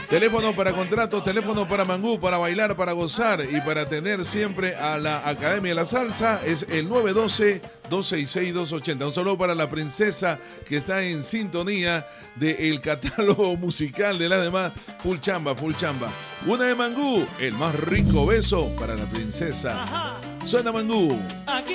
Teléfono para contratos, teléfono para Mangú, para bailar, para gozar y para tener siempre a la Academia de la Salsa es el 912-266-280. Un saludo para la princesa que está en sintonía del catálogo musical de las demás. Full chamba, full chamba. Una de Mangú, el más rico beso para la princesa. Suena Mangú. Aquí